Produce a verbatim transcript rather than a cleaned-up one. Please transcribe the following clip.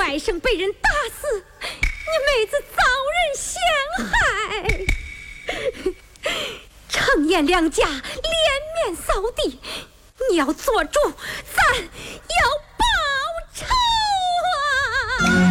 外甥被人打死，你妹子遭人陷害，程燕两家连面扫地，你要做主，咱要报仇啊！